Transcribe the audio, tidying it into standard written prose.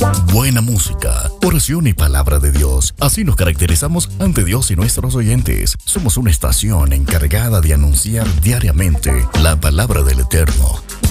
Buena música, oración y palabra de Dios. Así nos caracterizamos ante Dios y nuestros oyentes. Somos una estación encargada de anunciar diariamente la palabra del Eterno.